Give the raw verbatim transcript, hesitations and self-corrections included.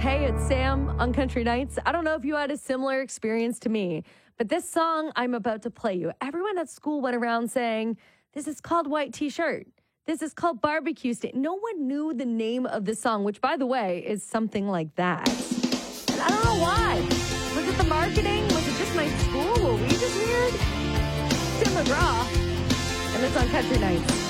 Hey, it's Sam on Country Nights. I don't know if you had a similar experience to me, but this song I'm about to play you, everyone at school went around saying, this is called White T-Shirt. This is called Barbecue Stain. No one knew the name of the song, which, by the way, is something like that. And I don't know why. Was it the marketing? Was it just my school? Were we just weird? Tim McGraw, and it's on Country Nights.